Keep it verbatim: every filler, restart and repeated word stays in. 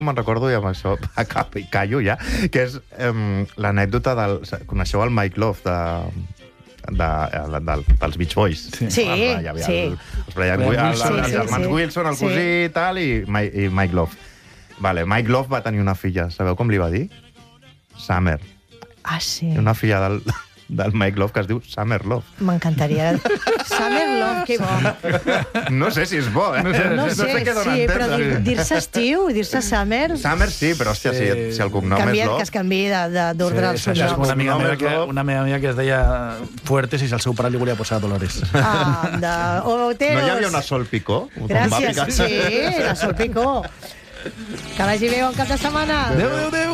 me'n recordo, i amb això acabo i callo ja, que és um, l'anècdota del... Coneixeu el Mike Love de, de, de, de, dels Beach Boys? Sí, sí. El, el, sí. Els, Brian, el, el, el, Sí, els sí, germans sí. Wilson, el cosí Sí. i tal, i Mike, i Mike Love. Vale, Mike Love va tenir una filla. Sabeu com li va dir? Summer. Ah, sí. Una filla del, del Mike Love que es diu Summer Love. M'encantaria. Summer Love, que bo. No sé si és bo, eh? No sé, No sé, què dona sí, a però entendre. dir- dir-se estiu i dir-se Summer... Summer sí, però hòstia, si, Sí. si el cognom Canvia, és que Love... es canvi d'ordre al Sí, seu això és lloc. una amiga, No, meva és que, Love. una amiga meva que es deia Fuertes i el seu pare li volia posar Dolores. Anda, Oteros. No hi havia una Sol Picó? Gràcies, sí, la Sol Picó. Que vagi bé, bon cap de setmana. Adéu, adéu, adéu.